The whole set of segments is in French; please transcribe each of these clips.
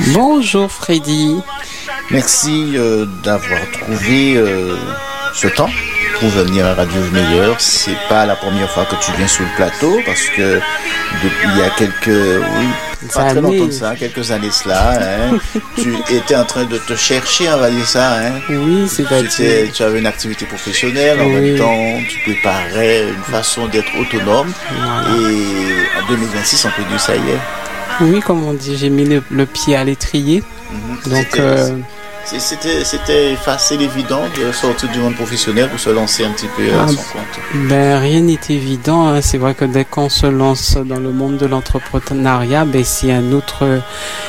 Bonjour Freddy. Merci d'avoir trouvé ce temps pour venir à Radio Meilleur. C'est pas la première fois que tu viens sur le plateau parce que depuis il y a pas très longtemps de ça, quelques années cela, tu étais en train de te chercher, on va dire ça. Oui, c'est-à-dire. Tu avais une activité professionnelle, en même temps tu préparais une façon d'être autonome. Voilà. Et en 2026, on peut dire ça y est. Oui, comme on dit, j'ai mis le pied à l'étrier. Donc, c'était facile, évident de sortir du monde professionnel pour se lancer un petit peu à son compte. Rien n'est évident. C'est vrai que dès qu'on se lance dans le monde de l'entrepreneuriat, c'est un autre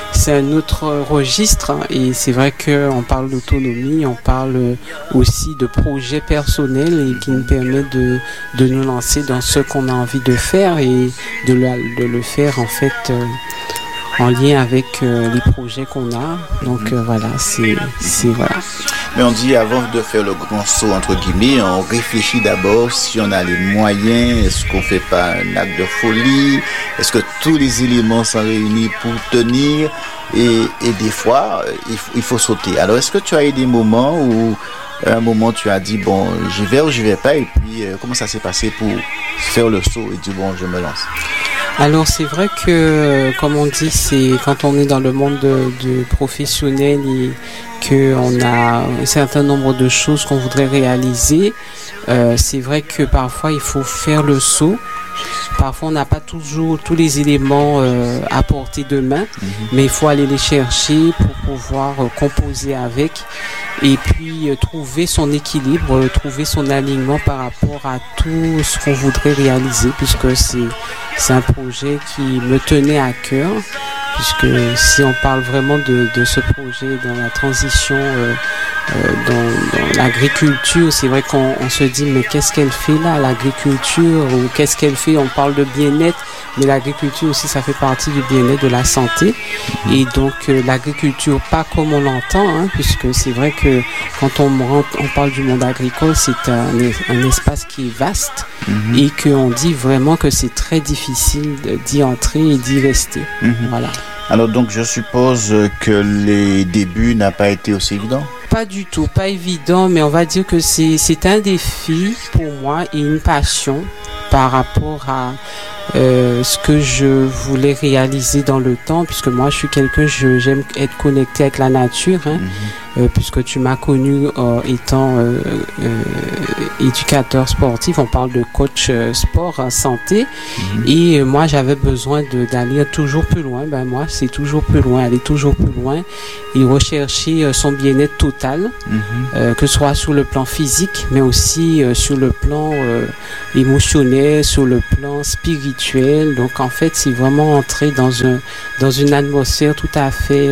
registre. Et c'est vrai qu'on parle d'autonomie, on parle aussi de projets personnels et qui nous permet de nous lancer dans ce qu'on a envie de faire et de le faire en fait en lien avec les projets qu'on a. Donc voilà, c'est voilà. Mais on dit avant de faire le grand saut entre guillemets, on réfléchit d'abord si on a les moyens, est-ce qu'on fait pas un acte de folie, est-ce que tous les éléments sont réunis pour tenir et des fois il faut sauter. Alors est-ce que tu as eu des moments où à un moment tu as dit bon j'y vais ou j'y vais pas et puis comment ça s'est passé pour faire le saut et dire bon je me lance? Alors c'est vrai que comme on dit, c'est quand on est dans le monde de professionnel et qu'on a un certain nombre de choses qu'on voudrait réaliser, c'est vrai que parfois il faut faire le saut. Parfois on n'a pas toujours tous les éléments à portée de main, mais il faut aller les chercher pour pouvoir composer avec et puis trouver son équilibre, trouver son alignement par rapport à tout ce qu'on voudrait réaliser, puisque c'est un projet qui me tenait à cœur, puisque si on parle vraiment de ce projet dans la transition dans l'agriculture, c'est vrai qu'on se dit mais qu'est-ce qu'elle fait là, l'agriculture, ou qu'est-ce qu'elle fait, on parle de bien-être, mais l'agriculture aussi ça fait partie du bien-être, de la santé, et donc l'agriculture pas comme on l'entend, puisque c'est vrai que quand on parle du monde agricole, c'est un espace qui est vaste et qu'on dit vraiment que c'est très difficile d'y entrer et d'y rester. Voilà. Alors donc je suppose que les débuts n'ont pas été aussi évidents? Pas du tout, pas évident, mais on va dire que c'est un défi pour moi et une passion par rapport à ce que je voulais réaliser dans le temps, puisque moi je suis j'aime être connecté avec la nature, puisque tu m'as connu étant éducateur sportif, on parle de coach sport santé, et moi j'avais besoin d'aller toujours plus loin. Moi c'est toujours plus loin, aller toujours plus loin et rechercher son bien-être total, que ce soit sur le plan physique, mais aussi sur le plan émotionnel, sur le plan spirituel. Donc en fait c'est vraiment entrer dans une atmosphère tout à fait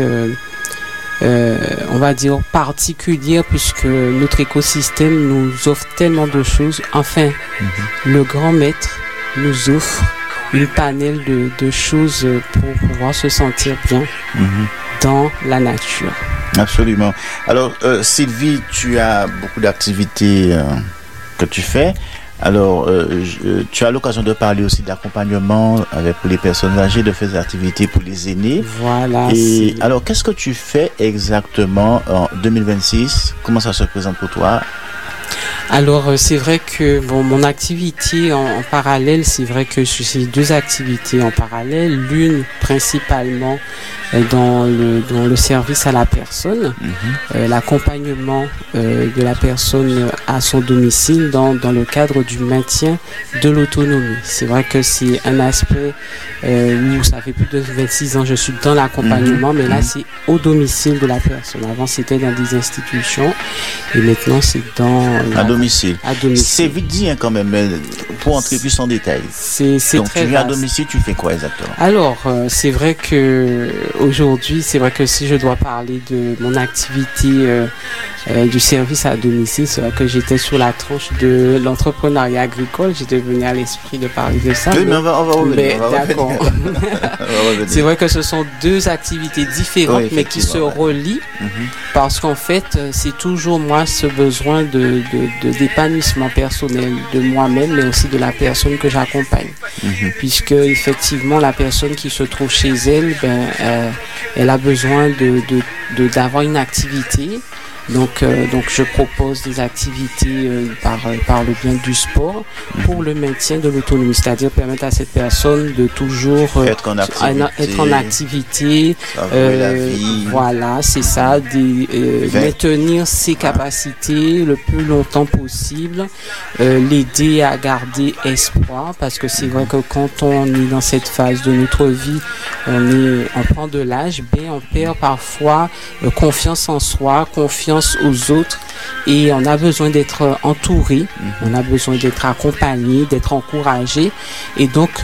on va dire particulière, puisque notre écosystème nous offre tellement de choses. Enfin, le grand maître nous offre une panel de choses pour pouvoir se sentir bien dans la nature. Absolument. Alors Sylvie, tu as beaucoup d'activités que tu fais. Alors, tu as l'occasion de parler aussi d'accompagnement pour les personnes âgées, de faire des activités pour les aînés. Voilà. Et alors, qu'est-ce que tu fais exactement en 2026? Comment ça se présente pour toi? Alors, c'est vrai que mon activité en parallèle, c'est vrai que j'ai deux activités en parallèle. L'une principalement dans le service à la personne, l'accompagnement de la personne à son domicile dans le cadre du maintien de l'autonomie. C'est vrai que c'est un aspect où ça fait plus de 26 ans que je suis dans l'accompagnement, mais là c'est au domicile de la personne. Avant c'était dans des institutions et maintenant c'est à domicile. À domicile. C'est vite dit quand même, mais pour entrer plus en détail. Donc très tu viens à domicile, tu fais quoi exactement? Alors c'est vrai que aujourd'hui, c'est vrai que si je dois parler de mon activité du service à domicile, c'est vrai que j'étais sur la tranche de l'entrepreneuriat agricole. J'étais venu à l'esprit de parler de ça. Oui, mais on va revenir. D'accord. C'est vrai que ce sont deux activités différentes, mais qui se relient, parce qu'en fait, c'est toujours moi ce besoin d'épanouissement personnel de moi-même, mais aussi de la personne que j'accompagne. Puisque effectivement, la personne qui se trouve chez elle, elle a besoin d'avoir une activité. Donc je propose des activités par le bien du sport pour le maintien de l'autonomie, c'est-à-dire permettre à cette personne de toujours être en activité, la vie. Voilà, c'est ça, maintenir ses capacités le plus longtemps possible, l'aider à garder espoir, parce que c'est vrai que quand on est dans cette phase de notre vie, on prend de l'âge, on perd parfois confiance en soi, confiance aux autres, et on a besoin d'être entouré, on a besoin d'être accompagné, d'être encouragé, et donc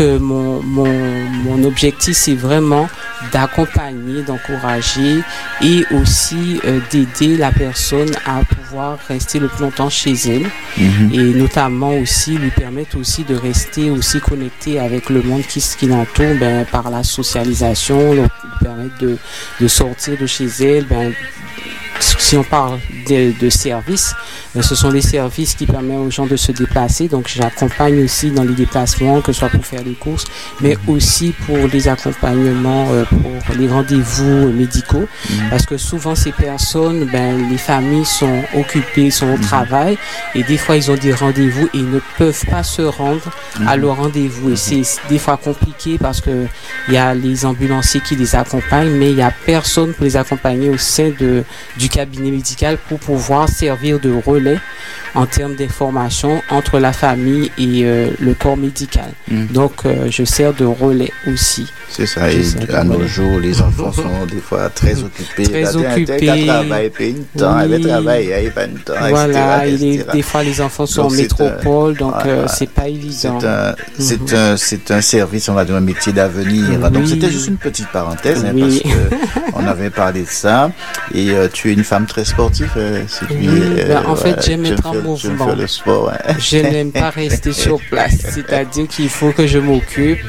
mon objectif, c'est vraiment d'accompagner, d'encourager, et aussi d'aider la personne à pouvoir rester le plus longtemps chez elle, et notamment aussi lui permettre aussi de rester aussi connecté avec le monde qui l'entoure, par la socialisation, lui permettre de sortir de chez elle. Si on parle de services, ce sont les services qui permettent aux gens de se déplacer. Donc, j'accompagne aussi dans les déplacements, que ce soit pour faire des courses, mais aussi pour les accompagnements, pour les rendez-vous médicaux. Parce que souvent, ces personnes, les familles sont occupées, sont au travail, et des fois, ils ont des rendez-vous et ils ne peuvent pas se rendre à leur rendez-vous. Et c'est des fois compliqué parce que il y a les ambulanciers qui les accompagnent, mais il n'y a personne pour les accompagner au sein du cabinet médical pour pouvoir servir de relais en termes d'information entre la famille et le corps médical. Donc, je sers de relais aussi. C'est ça, et à nos jours, les enfants sont des fois très occupés. Très occupés. Travail, pas une temps, elle travaille, il pas une temps, voilà, etc. Des fois, les enfants sont en métropole, donc c'est pas évident. C'est un service, on va dire, un métier d'avenir. Donc, c'était juste une petite parenthèse, parce qu'on avait parlé de ça. Et tu es une femme très sportive. En fait, j'aime être en mouvement. Le sport, Je n'aime pas rester sur place. C'est-à-dire qu'il faut que je m'occupe.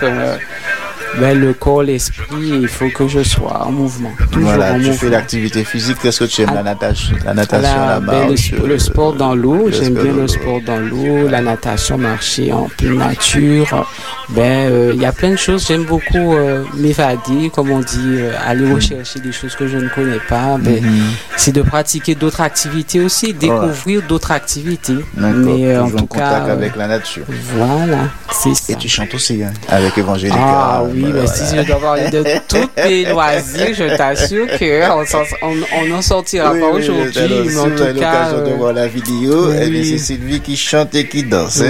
Le corps, l'esprit, il faut que je sois en mouvement. Voilà, tu fais l'activité physique. Qu'est-ce que tu aimes? La natation, la marche, le sport dans l'eau. J'aime bien le sport dans l'eau, la natation, marcher en pleine nature. Il y a plein de choses. J'aime beaucoup m'évader, comme on dit, aller rechercher des choses que je ne connais pas. C'est de pratiquer d'autres activités aussi, découvrir d'autres activités. Mais en tout cas, avec la nature. Voilà, c'est ça. Et tu chantes aussi avec Évangélique. Ah oui, si je dois parler de tous les loisirs, je t'assure qu'on n'en sortira pas aujourd'hui. Mais en tout cas, l'occasion de voir la vidéo. C'est Sylvie qui chante et qui danse.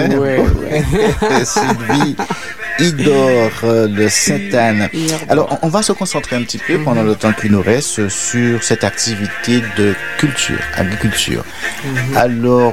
Sylvie Idor de Sainte-Anne. Alors, on va se concentrer un petit peu pendant le temps qui nous reste sur cette activité de agriculture. Alors,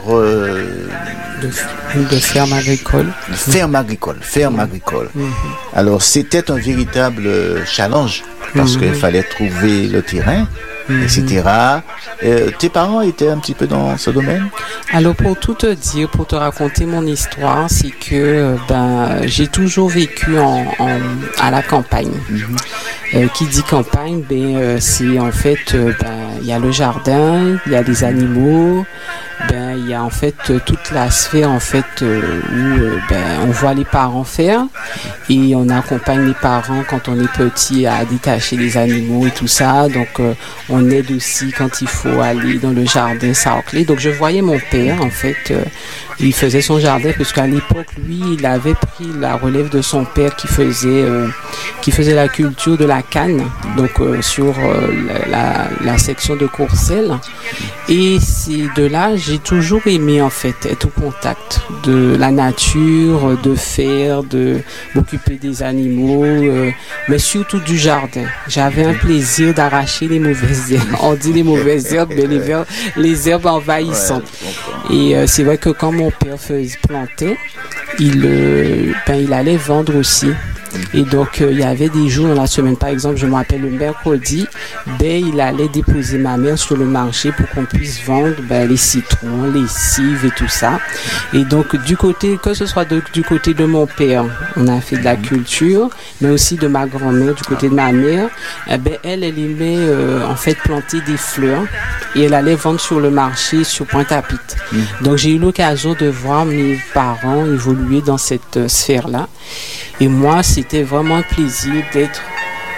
de ferme agricole. Ferme agricole. Alors, c'était un véritable challenge parce qu'il fallait trouver le terrain, etc. Tes parents étaient un petit peu dans ce domaine? Alors, pour tout te dire, pour te raconter mon histoire, c'est que j'ai toujours vécu à la campagne. Qui dit campagne, c'est en fait, il y a le jardin, il y a des animaux, il y a en fait toute la sphère en fait où on voit les parents faire et on accompagne les parents quand on est petit à détacher les animaux et tout ça. Donc on aide aussi quand il faut aller dans le jardin sarclé. Donc je voyais mon père en fait, il faisait son jardin puisqu'à l'époque lui il avait pris la relève de son père qui faisait la culture de la canne, donc sur la section de Courcelles. Et c'est de là j'ai toujours aimé en fait être au contact de la nature, de m'occuper des animaux, mais surtout du jardin. J'avais un plaisir d'arracher les mauvaises herbes. On dit les mauvaises herbes, mais les herbes envahissantes. Et c'est vrai que quand mon père plantait, il allait vendre aussi. Et donc, il y avait des jours dans la semaine, par exemple, je me rappelle le mercredi, il allait déposer ma mère sur le marché pour qu'on puisse vendre les citrons, les cives et tout ça. Et donc, que ce soit du côté de mon père, on a fait de la culture, mais aussi de ma grand-mère, du côté de ma mère, elle aimait en fait planter des fleurs et elle allait vendre sur le marché sur Pointe-à-Pitre. Donc, j'ai eu l'occasion de voir mes parents évoluer dans cette sphère-là. Et moi, c'était vraiment un plaisir d'être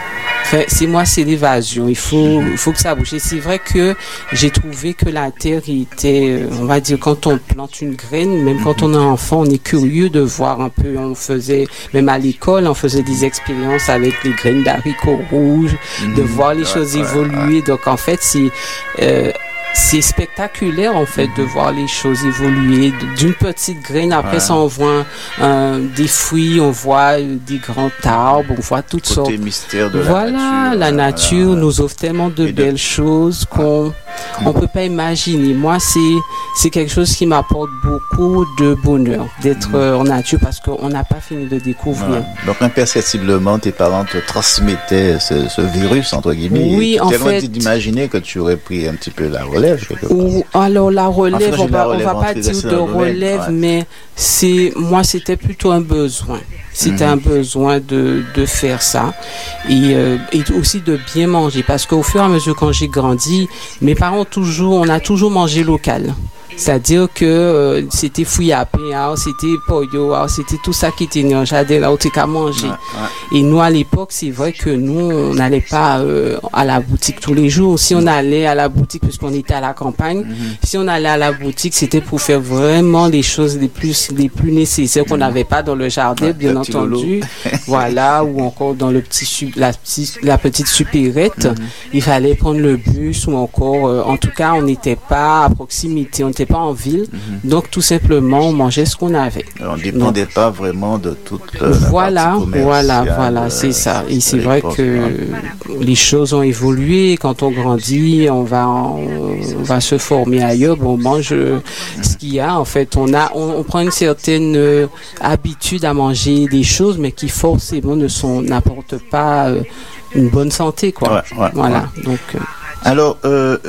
c'est l'évasion. Il faut que ça bouge. Et c'est vrai que j'ai trouvé que la terre était, on va dire, quand on plante une graine, même quand on est enfant, on est curieux de voir un peu. On faisait, même à l'école, on faisait des expériences avec les graines d'haricots rouges, de voir les choses évoluer. Donc en fait, c'est spectaculaire en fait de voir les choses évoluer d'une petite graine. Après ça, on voit des fruits, on voit des grands arbres, on voit toutes sortes. Mystère de la nature. La nature nous offre tellement de belles choses qu'on peut pas imaginer. Moi, c'est quelque chose qui m'apporte beaucoup de bonheur d'être en nature parce qu'on n'a pas fini de découvrir. Donc imperceptiblement, tes parents te transmettaient ce virus entre guillemets. Oui, en fait. D'imaginer que tu aurais pris un petit peu la relève. Alors la relève, on va pas dire de relève, mais c'était plutôt un besoin. C'était un besoin de faire ça et aussi de bien manger parce qu'au fur et à mesure quand j'ai grandi, mes parents on a toujours mangé local. C'est-à-dire que c'était fouillapé, c'était pollo, c'était tout ça qui était dans le jardin, là où tu as mangé. Et nous, à l'époque, c'est vrai que nous, on n'allait pas à la boutique tous les jours. Si on allait à la boutique, puisqu'on était à la campagne, si on allait à la boutique, c'était pour faire vraiment les choses les plus nécessaires qu'on n'avait pas dans le jardin, bien entendu. Voilà, ou encore dans la petite supérette. Il fallait prendre le bus ou encore, en tout cas, on n'était pas à proximité, on n'était pas en ville, donc tout simplement on mangeait ce qu'on avait. On ne dépendait pas vraiment de toute la voilà, c'est ça. Et c'est vrai que les choses ont évolué. Quand on grandit, on va se former ailleurs. On mange ce qu'il y a. En fait, on prend une certaine habitude à manger des choses, mais qui forcément n'apportent pas une bonne santé, quoi. Voilà. Donc. Alors,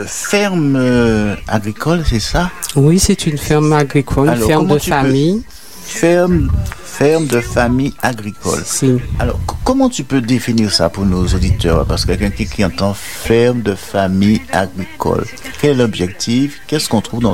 ferme agricole, c'est ça? Oui, c'est une ferme agricole, une ferme de famille. Ferme de famille agricole. Si. Alors, comment tu peux définir ça pour nos auditeurs? Parce que quelqu'un qui entend ferme de famille agricole, quel est l'objectif? Qu'est-ce qu'on trouve dans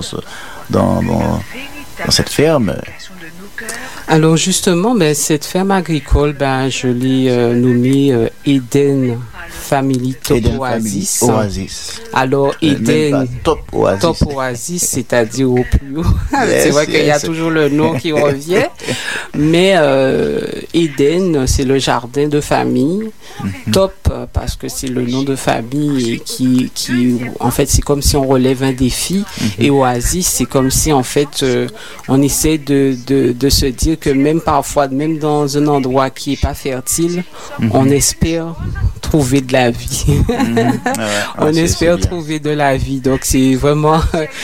cette ferme? Alors justement, cette ferme agricole, je l'ai nommée Eden Family Top Oasis. Alors Eden Top Oasis, c'est-à-dire au plus haut. C'est vrai qu'il y a toujours le nom qui revient, mais Eden, c'est le jardin de famille. Top parce que c'est le nom de famille qui en fait c'est comme si on relève un défi, et Oasis c'est comme si en fait on essaie de se dire que même parfois, même dans un endroit qui est pas fertile, on espère trouver de la vie. On espère trouver de la vie. Donc c'est vraiment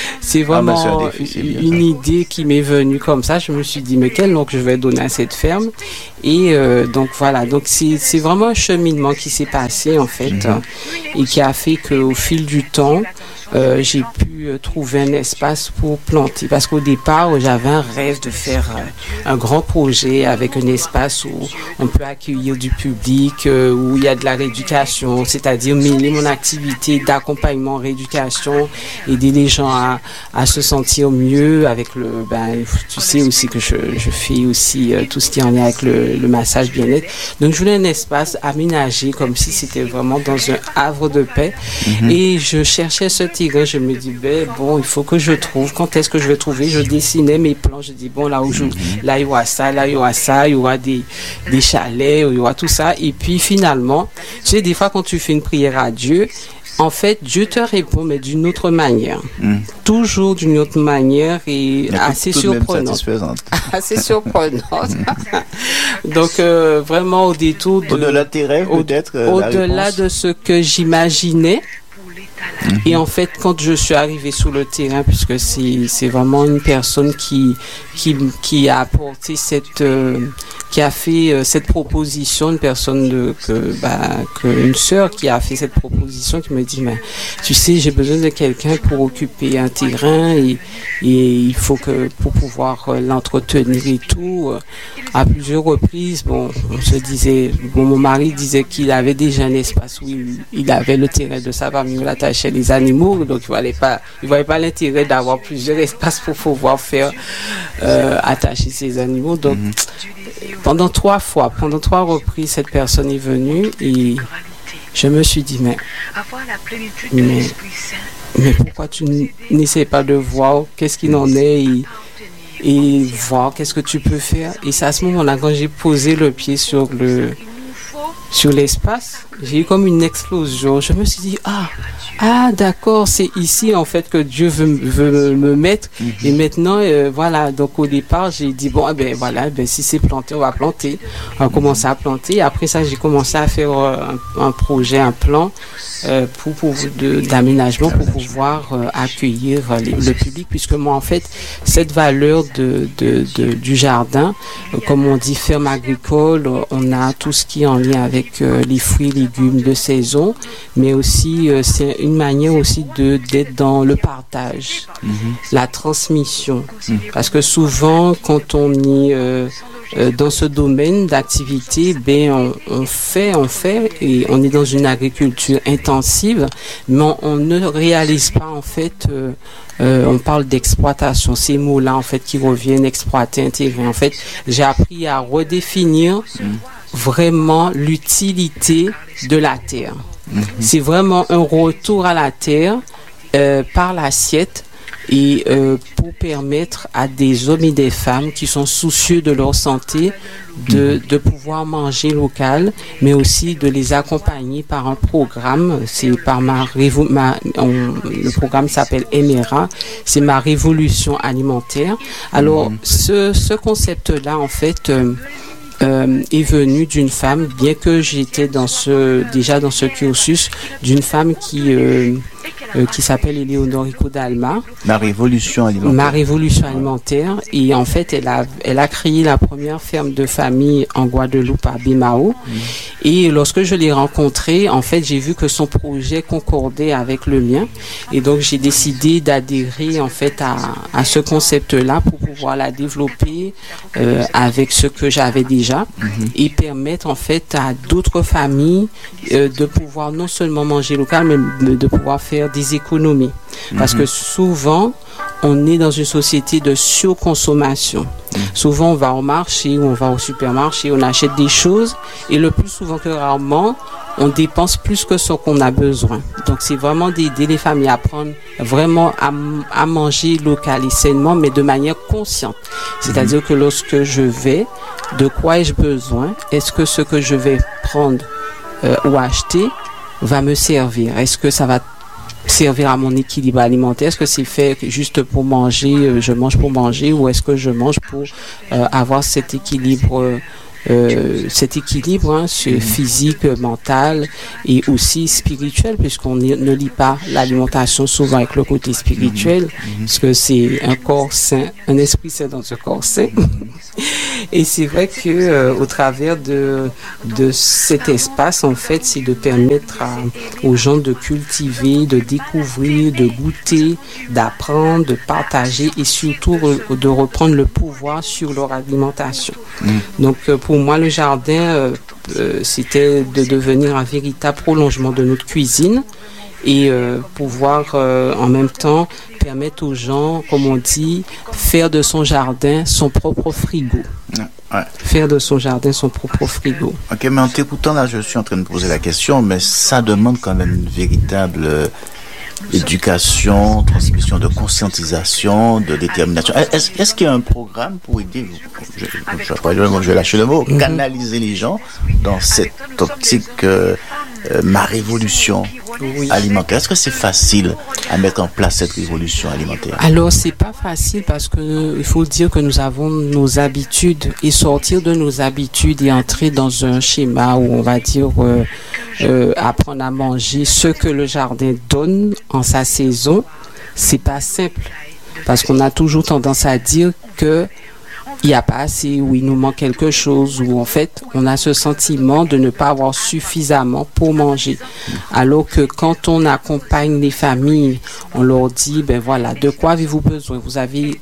une idée qui m'est venue comme ça. Je me suis dit mais quel nom que je vais donner à cette ferme. Et donc voilà, donc c'est vraiment un cheminement qui s'est passé en fait et qui a fait qu'au fil du temps j'ai pu trouver un espace pour planter, parce qu'au départ j'avais un rêve de faire un grand projet avec un espace où on peut accueillir du public, où il y a de la rééducation, c'est-à-dire mêler mon activité d'accompagnement rééducation, aider les gens à se sentir mieux avec tu sais aussi que je fais aussi tout ce qui en est avec le massage bien-être. Donc je voulais un espace aménagé comme si c'était vraiment dans un havre de paix. Et je cherchais ce terrain, je me dis il faut que je trouve. Quand est-ce que je vais trouver? Je dessinais mes plans, je dis là il y aura ça, là il y aura ça, il y aura des chalets, il y aura tout ça. Et puis finalement, tu sais, des fois quand tu fais une prière à Dieu, en fait, Dieu te répond, mais d'une autre manière. Toujours d'une autre manière et assez surprenante. Assez surprenante. Donc, vraiment au détour de... Au-delà de tes rêves, peut-être au-delà de ce que j'imaginais. Et en fait, quand je suis arrivée sur le terrain, puisque c'est vraiment une personne qui a apporté qui a fait cette proposition, une personne une sœur qui a fait cette proposition, qui me dit tu sais, j'ai besoin de quelqu'un pour occuper un terrain et il faut que pour pouvoir l'entretenir et tout. À plusieurs reprises, on se disait, mon mari disait qu'il avait déjà un espace où il avait le terrain de sa famille, il attachait les animaux, donc il voyait pas l'intérêt d'avoir plusieurs espaces pour pouvoir faire attacher ses animaux. Donc pendant 3 reprises, cette personne est venue et je me suis dit, mais pourquoi tu n'essaies pas de voir qu'est-ce qu'il en est et voir qu'est-ce que tu peux faire. Et c'est à ce moment-là, quand j'ai posé le pied sur l'espace, j'ai eu comme une explosion. Je me suis dit, d'accord, c'est ici en fait que Dieu veut me mettre. Et maintenant, voilà, donc au départ, j'ai dit, si c'est planté, on va planter. On va commencer à planter. Et après ça, j'ai commencé à faire un projet, un plan d'aménagement pour pouvoir accueillir le public, puisque moi, en fait, cette valeur du jardin, comme on dit ferme agricole, on a tout ce qui est en lien avec les fruits et légumes de saison, mais aussi c'est une manière aussi d'être dans le partage, la transmission, parce que souvent quand on est dans ce domaine d'activité, on fait et on est dans une agriculture intensive, mais on ne réalise pas en fait. On parle d'exploitation, ces mots-là en fait qui reviennent, exploiter, intégrer. En fait, j'ai appris à redéfinir vraiment l'utilité de la terre. C'est vraiment un retour à la terre par l'assiette. Et pour permettre à des hommes et des femmes qui sont soucieux de leur santé de pouvoir manger local, mais aussi de les accompagner par un programme. C'est par le programme s'appelle EMERA, c'est ma révolution alimentaire. Alors ce concept-là en fait est venu d'une femme, bien que j'étais déjà dans ce cursus, d'une femme qui s'appelle Éléonore Rico-Dalma. Ma révolution alimentaire. Et en fait, elle a créé la première ferme de famille en Guadeloupe à Bimao. Et lorsque je l'ai rencontrée, en fait, j'ai vu que son projet concordait avec le mien. Et donc, j'ai décidé d'adhérer en fait à ce concept-là pour pouvoir la développer avec ce que j'avais déjà et permettre en fait à d'autres familles de pouvoir non seulement manger local, mais de pouvoir faire des économies. Parce que souvent, on est dans une société de surconsommation. Souvent, on va au marché ou on va au supermarché, on achète des choses et le plus souvent que rarement, on dépense plus que ce qu'on a besoin. Donc, c'est vraiment d'aider les familles à apprendre vraiment à manger local et sainement, mais de manière consciente. C'est-à-dire que lorsque je vais, de quoi ai-je besoin? Est-ce que ce que je vais prendre ou acheter va me servir? Est-ce que ça va servir à mon équilibre alimentaire? Est-ce que c'est fait juste pour manger, je mange pour manger, ou est-ce que je mange pour avoir cet équilibre physique, mental et aussi spirituel, puisqu'on ne lit pas l'alimentation souvent avec le côté spirituel, parce que c'est un corps sain, un esprit sain dans un corps sain. Et c'est vrai que au travers de cet espace, en fait, c'est de permettre aux gens de cultiver, de découvrir, de goûter, d'apprendre, de partager et surtout de reprendre le pouvoir sur leur alimentation. Donc, pour moi, le jardin, c'était de devenir un véritable prolongement de notre cuisine et pouvoir en même temps permettre aux gens, comme on dit, faire de son jardin son propre frigo. Ouais. Faire de son jardin son propre frigo. Ok, mais en t'écoutant là, je suis en train de poser la question, mais ça demande quand même une véritable éducation, transmission de conscientisation, de détermination. Est-ce qu'il y a un programme pour aider, je vais lâcher le mot, canaliser les gens dans cette optique ma révolution alimentaire? Est-ce que c'est facile à mettre en place cette révolution alimentaire? Alors, c'est pas facile parce que il faut dire que nous avons nos habitudes et sortir de nos habitudes et entrer dans un schéma où on va dire apprendre à manger ce que le jardin donne en sa saison, c'est pas simple parce qu'on a toujours tendance à dire que il n'y a pas assez, ou il nous manque quelque chose, ou en fait, on a ce sentiment de ne pas avoir suffisamment pour manger. Alors que quand on accompagne les familles, on leur dit, ben voilà, de quoi avez-vous besoin? Vous avez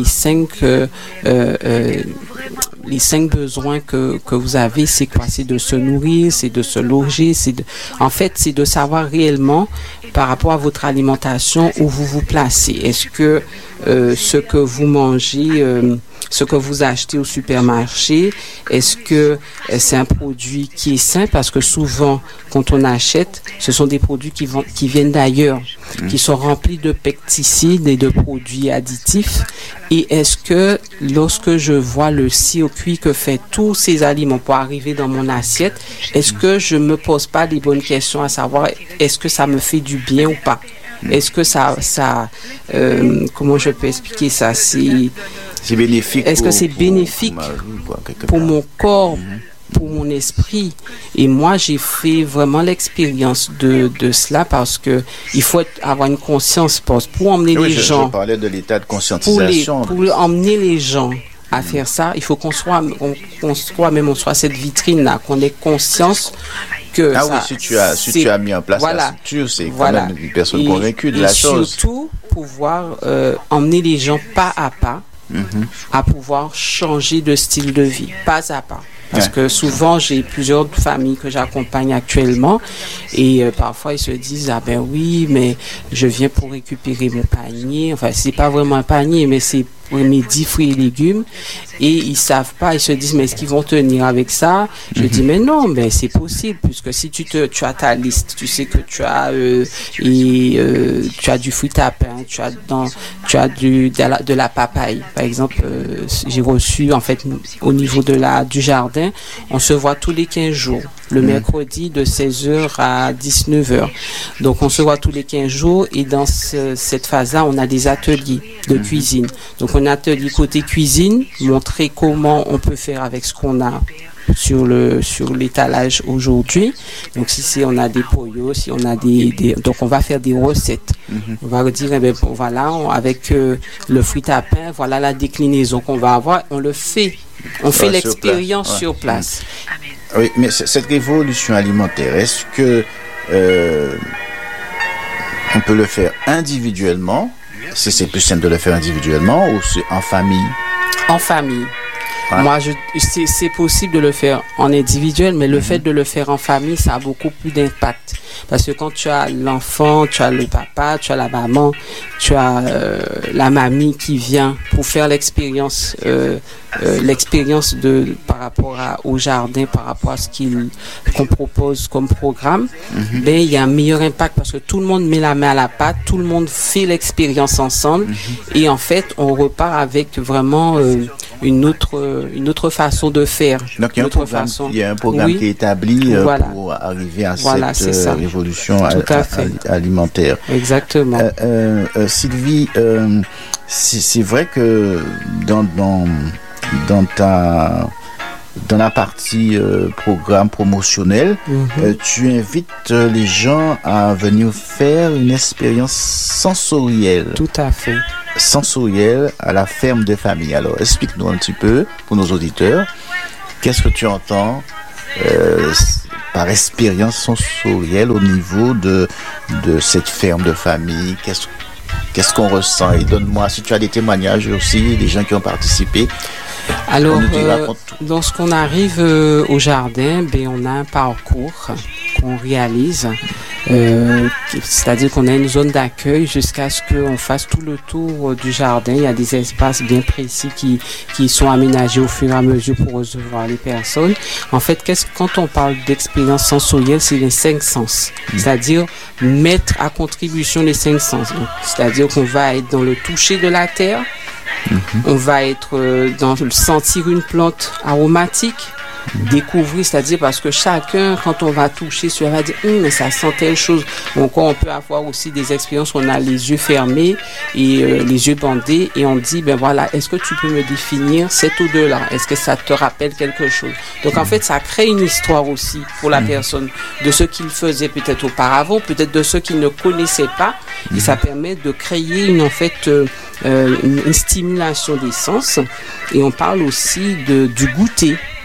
les 5 besoins que vous avez, c'est quoi? C'est de se nourrir, c'est de se loger, en fait, c'est de savoir réellement par rapport à votre alimentation où vous vous placez. Est-ce que ce que vous mangez, ce que vous achetez au supermarché, est-ce que c'est un produit qui est sain? Parce que souvent, quand on achète, ce sont des produits qui viennent d'ailleurs, qui sont remplis de pesticides et de produits additifs. Et est-ce que lorsque je vois le circuit que fait tous ces aliments pour arriver dans mon assiette, est-ce que je me pose pas les bonnes questions à savoir est-ce que ça me fait du bien ou pas? Est-ce que comment je peux expliquer ça? C'est bénéfique. Est-ce que c'est bénéfique pour mon corps, pour mon esprit? Et moi, j'ai fait vraiment l'expérience de cela parce que il faut avoir une conscience pour emmener les gens. Je parlais de l'état de conscientisation. Pour emmener les gens à faire ça, il faut qu'on soit cette vitrine-là, qu'on ait conscience que si tu as mis en place la structure, c'est quand même une personne convaincue de la chose. Et surtout, pouvoir emmener les gens pas à pas à pouvoir changer de style de vie, pas à pas. Parce que souvent, j'ai plusieurs familles que j'accompagne actuellement et parfois, ils se disent « Ah ben oui, mais je viens pour récupérer mon panier. » Enfin, c'est pas vraiment un panier, mais c'est pour mes 10 fruits et légumes. Et ils savent pas, ils se disent « Mais est-ce qu'ils vont tenir avec ça? » Je dis « Mais non, mais c'est possible, puisque si tu as ta liste, tu sais que tu as du fruit à pain, tu as de la papaye. Par exemple, j'ai reçu, en fait, au niveau du jardin, on se voit tous les 15 jours, le mercredi de 16h à 19h. Donc, on se voit tous les 15 jours et dans cette phase-là, on a des ateliers de cuisine. Donc, on a un atelier côté cuisine, montrer comment on peut faire avec ce qu'on a sur l'étalage aujourd'hui. Donc, si on a des poyos, si on a donc on va faire des recettes. On va dire, voilà, avec le fruit à pain, voilà la déclinaison qu'on va avoir. On le fait. On fait l'expérience sur place. Oui, mais cette révolution alimentaire, est-ce que on peut le faire individuellement? C'est plus simple de le faire individuellement ou c'est en famille? En famille. Ouais. Moi, c'est possible de le faire en individuel, mais le fait de le faire en famille, ça a beaucoup plus d'impact. Parce que quand tu as l'enfant, tu as le papa, tu as la maman, tu as la mamie qui vient pour faire l'expérience par rapport au jardin, par rapport à ce qu'on propose comme programme, ben il y a un meilleur impact parce que tout le monde met la main à la pâte, tout le monde fait l'expérience ensemble et en fait on repart avec vraiment une autre façon de faire. Donc il y a un programme qui est établi pour arriver à cette révolution alimentaire. Exactement. Sylvie, c'est vrai que dans la partie programme promotionnel, tu invites les gens à venir faire une expérience sensorielle. Tout à fait. Sensorielle à la ferme de famille. Alors, explique-nous un petit peu, pour nos auditeurs, qu'est-ce que tu entends par expérience sensorielle au niveau de cette ferme de famille? Qu'est-ce qu'on ressent? Et donne-moi, si tu as des témoignages aussi, des gens qui ont participé. Alors, lorsqu'on arrive au jardin, on a un parcours qu'on réalise. C'est-à-dire qu'on a une zone d'accueil jusqu'à ce qu'on fasse tout le tour du jardin. Il y a des espaces bien précis qui sont aménagés au fur et à mesure pour recevoir les personnes. En fait, quand on parle d'expérience sensorielle, c'est les 5 sens. C'est-à-dire mettre à contribution les 5 sens. Donc, c'est-à-dire qu'on va être dans le toucher de la terre. On va être dans sentir une plante aromatique, découvrir, c'est-à-dire parce que chacun, quand on va toucher, on va dire mais ça sent telle chose. Donc on peut avoir aussi des expériences où on a les yeux fermés et les yeux bandés et on dit voilà, est-ce que tu peux me définir cette odeur-là? Est-ce que ça te rappelle quelque chose? Donc en fait, ça crée une histoire aussi pour la personne de ce qu'il faisait peut-être auparavant, peut-être de ceux qu'il ne connaissait pas et ça permet de créer une stimulation des sens et on parle aussi du goûter.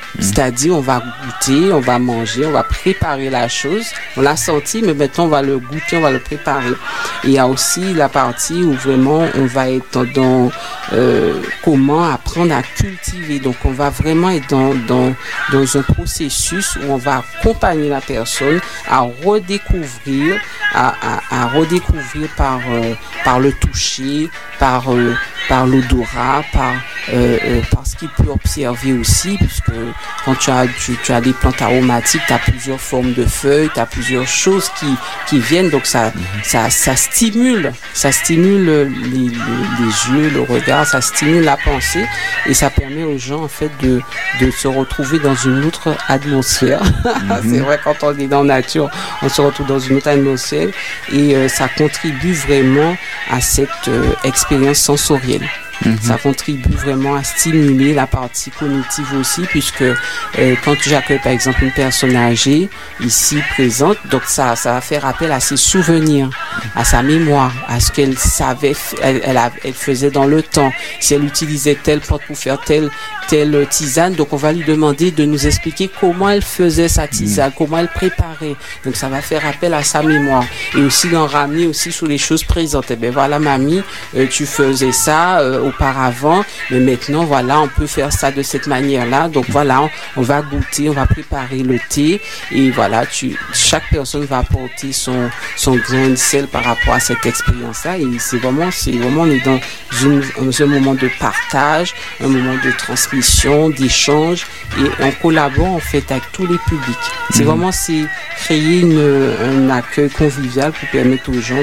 C'est-à-dire, on va goûter, on va manger, on va préparer la chose. On l'a senti, mais maintenant, on va le goûter, on va le préparer. Et il y a aussi la partie où vraiment, on va être dans comment apprendre à cultiver. Donc, on va vraiment être dans un processus où on va accompagner la personne à redécouvrir, à redécouvrir par le toucher, par l'odorat, par ce qu'il peut observer aussi, puisque quand tu as des plantes aromatiques, tu as plusieurs formes de feuilles, tu as plusieurs choses qui viennent, donc ça stimule les yeux, le regard, ça stimule la pensée et ça permet aux gens en fait de se retrouver dans une autre atmosphère. C'est vrai, quand on est dans la nature, on se retrouve dans une autre atmosphère et ça contribue vraiment à cette expérience sensorielle. Ça contribue vraiment à stimuler la partie cognitive aussi, puisque quand j'accueille par exemple une personne âgée ici présente, donc ça va faire appel à ses souvenirs, à sa mémoire, à ce qu'elle savait, elle faisait dans le temps. Si elle utilisait telle plante pour faire telle tisane, donc on va lui demander de nous expliquer comment elle faisait sa tisane, comment elle préparait. Donc ça va faire appel à sa mémoire et aussi d'en ramener aussi sur les choses présentes. Et ben voilà, mamie, tu faisais ça auparavant, mais maintenant voilà, on peut faire ça de cette manière-là. Donc voilà, on va goûter, on va préparer le thé et voilà, chaque personne va apporter son grain de sel par rapport à cette expérience-là. Et c'est vraiment on est dans un moment de partage, un moment de transmission, d'échange et on collabore en fait avec tous les publics. C'est vraiment créer un accueil convivial pour permettre aux gens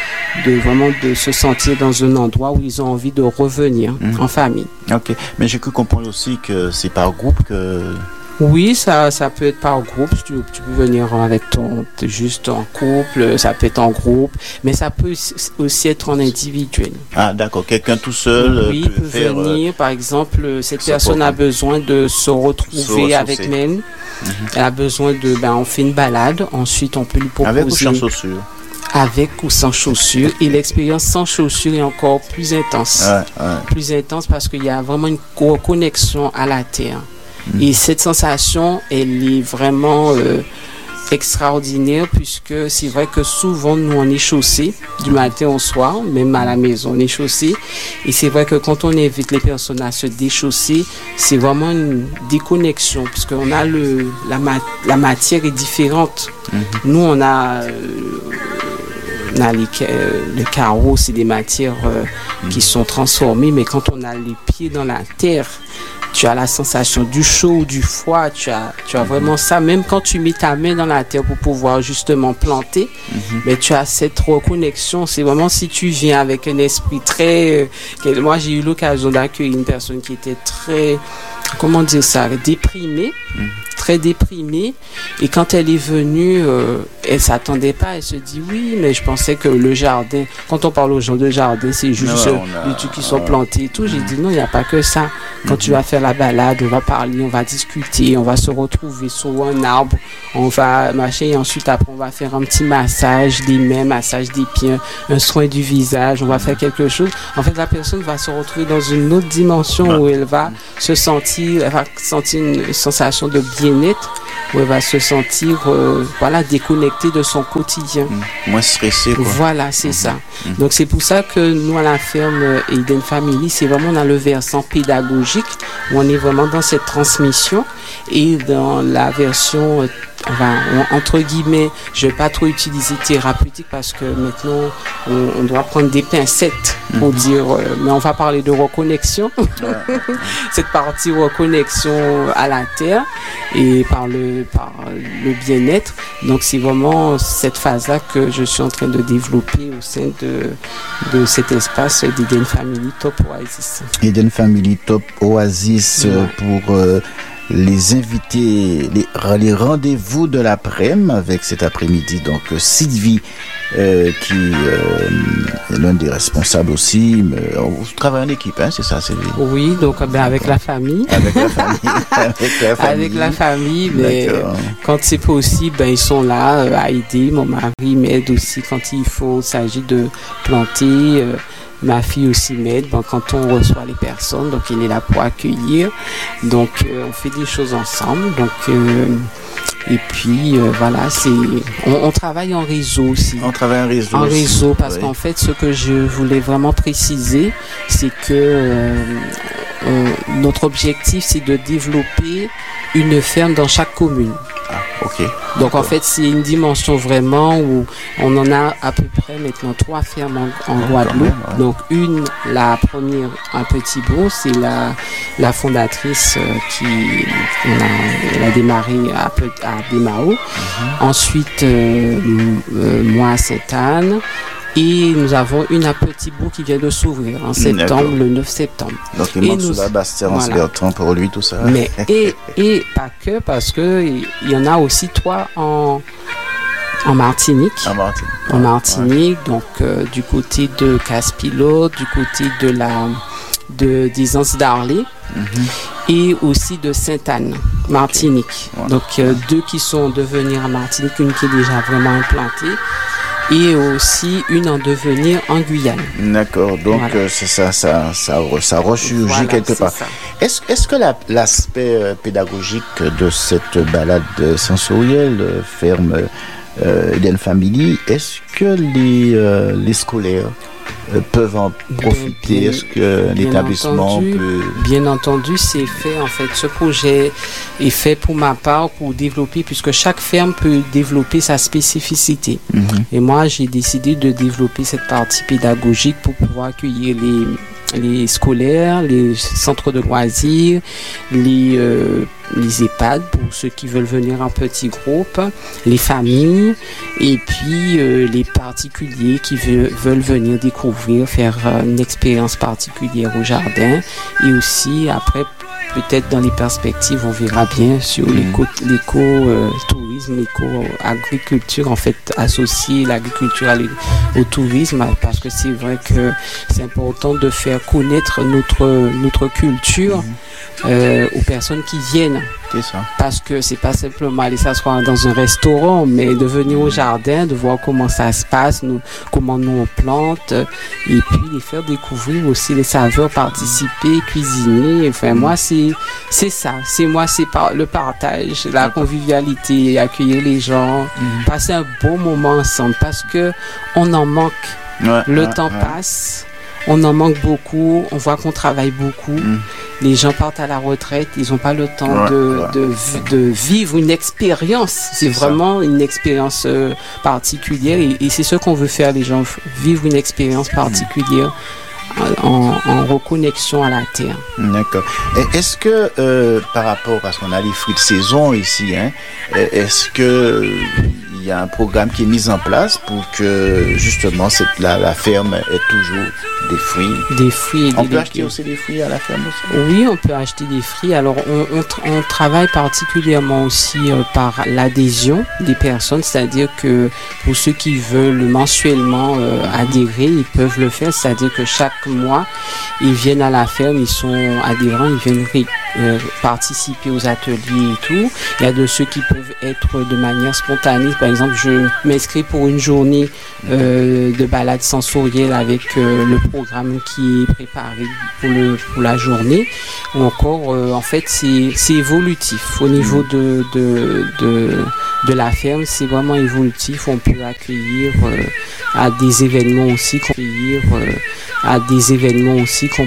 de se sentir dans un endroit où ils ont envie de revenir en famille. Ok, mais j'ai cru comprendre aussi que c'est par groupe que... Oui, ça peut être par groupe. Tu peux venir avec juste en couple, ça peut être en groupe, mais ça peut aussi être en individuel. Ah, d'accord. Quelqu'un tout seul peut faire, venir. Par exemple, cette personne a besoin de se retrouver avec elle. Elle a besoin on fait une balade. Ensuite, on peut lui proposer. Avec ou sans chaussures? Avec ou sans chaussures. Et l'expérience sans chaussures est encore plus intense. Plus intense parce qu'il y a vraiment une connexion à la terre. Et cette sensation, elle est vraiment extraordinaire puisque c'est vrai que souvent nous on est chaussés du matin au soir, même à la maison on est chaussés et c'est vrai que quand on invite les personnes à se déchausser, c'est vraiment une déconnexion puisqu'on a la matière est différente. Nous on a le carreau, c'est des matières qui sont transformées, mais quand on a les pieds dans la terre, tu as la sensation du chaud, du froid, tu as vraiment ça. Même quand tu mets ta main dans la terre pour pouvoir justement planter, mais tu as cette reconnexion. C'est vraiment si tu viens avec un esprit très... moi, j'ai eu l'occasion d'accueillir une personne qui était très... Comment dire ça? Déprimée. Très déprimée et quand elle est venue elle s'attendait pas, elle se dit oui mais je pensais que le jardin, quand on parle aux gens de jardin c'est juste les trucs qui sont plantés et tout. J'ai dit non, il n'y a pas que ça. Quand tu vas faire la balade, on va parler, on va discuter, on va se retrouver sous un arbre, on va marcher et ensuite après on va faire un petit massage des mains, massage des pieds, un soin du visage, on va faire quelque chose. En fait la personne va se retrouver dans une autre dimension où elle va sentir une sensation de bien-être, où elle va se sentir déconnectée de son quotidien. Moins stressée, quoi. Voilà, c'est ça. Donc c'est pour ça que nous à la ferme Eden Family, c'est vraiment dans le versant pédagogique où on est vraiment dans cette transmission et dans la version entre guillemets, je ne vais pas trop utiliser thérapeutique parce que maintenant on doit prendre des pincettes pour dire, mais on va parler de reconnexion, cette partie reconnexion à la terre et par le bien-être. Donc c'est vraiment cette phase-là que je suis en train de développer au sein de cet espace d'Eden Family Top Oasis. Eden Family Top Oasis pour les invités, les rendez-vous de l'après-midi avec cet après-midi. Donc Sylvie qui est l'un des responsables aussi. Vous travaillez en équipe, hein, c'est ça, Sylvie? Oui, donc avec la famille. Avec la famille. Avec la famille, mais quand c'est possible, ils sont là à aider. Mon mari m'aide aussi quand il s'agit de planter. Ma fille aussi m'aide quand on reçoit les personnes, donc elle est là pour accueillir. Donc on fait des choses ensemble. Donc et puis voilà, on travaille en réseau aussi. On travaille en réseau. En réseau, parce oui. qu'en fait, ce que je voulais vraiment préciser, c'est que notre objectif, c'est de développer une ferme dans chaque commune. Ah, ok. Donc en fait, c'est une dimension vraiment où on en a à peu près maintenant 3 fermes en Guadeloupe. Même, ouais. Donc la première, un petit bout, c'est la fondatrice elle a démarré à Bémao. Ensuite, moi à Sainte-Anne. Et nous avons une à Petit Bout qui vient de s'ouvrir en septembre, le 9 septembre. Donc il manque cela, Bastien, voilà. Bertrand pour lui, tout ça. Mais et pas que, parce que il y en a aussi 3 en Martinique. En Martinique, ouais. Donc du côté de Casse-Pilote, du côté des Anses d'Arlé. Et aussi de Sainte-Anne, Martinique. Okay. Ouais. Donc 2 qui sont devenir en Martinique, une qui est déjà vraiment implantée. Et aussi une en devenir en Guyane. D'accord, donc voilà. ça ressurgit voilà, quelque part. Est-ce que l'aspect pédagogique de cette balade sensorielle ferme Eden Family, est-ce que les scolaires peuvent en profiter? Est-ce que l'établissement peut... Bien entendu, c'est fait. En fait, ce projet est fait pour ma part pour développer, puisque chaque ferme peut développer sa spécificité. Et moi, j'ai décidé de développer cette partie pédagogique pour pouvoir accueillir les scolaires, les centres de loisirs, les EHPAD pour ceux qui veulent venir en petits groupes, les familles et puis les particuliers qui veulent venir découvrir, faire une expérience particulière au jardin. Et aussi après, peut-être dans les perspectives, on verra bien sur l'éco-tourisme, l'éco-agriculture, en fait, associer l'agriculture au tourisme, parce que c'est vrai que c'est important de faire connaître notre culture aux personnes qui viennent. C'est ça. Parce que c'est pas simplement aller s'asseoir dans un restaurant, mais de venir au jardin, de voir comment ça se passe, comment nous on plante, et puis les faire découvrir aussi les saveurs, participer, cuisiner. Enfin, moi, c'est ça. C'est le partage, la convivialité, accueillir les gens, passer un bon moment ensemble, parce que on en manque. Le temps passe. On en manque beaucoup, on voit qu'on travaille beaucoup. Les gens partent à la retraite, ils n'ont pas le temps de vivre une expérience. C'est vraiment une expérience particulière et c'est ce qu'on veut faire, les gens, vivre une expérience particulière en reconnexion à la terre. D'accord. Est-ce que, par rapport à ce qu'on a les fruits de saison ici, est-ce que il y a un programme qui est mis en place pour que justement la ferme ait toujours des fruits. Des fruits et des légumes. On peut acheter aussi des fruits à la ferme aussi? Oui, on peut acheter des fruits. Alors, on travaille particulièrement aussi par l'adhésion des personnes, c'est-à-dire que pour ceux qui veulent mensuellement adhérer, ils peuvent le faire, c'est-à-dire que chaque mois, ils viennent à la ferme, ils sont adhérents, ils viennent participer aux ateliers et tout. Il y a de ceux qui peuvent être de manière spontanée. Par exemple, je m'inscris pour une journée de balade sensorielle avec le programme qui est préparé pour la journée. Ou encore, en fait, c'est évolutif. Au niveau de la ferme, c'est vraiment évolutif. On peut accueillir à des événements aussi,